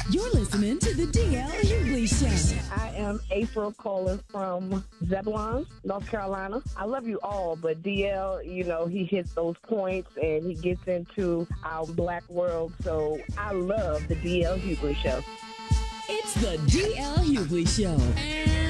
You're listening to the DL Hughley Show. I am April calling from Zebulon, North Carolina. I love you all, but DL, he hits those points and he gets into our black world. So I love the DL Hughley Show. It's the DL Hughley Show.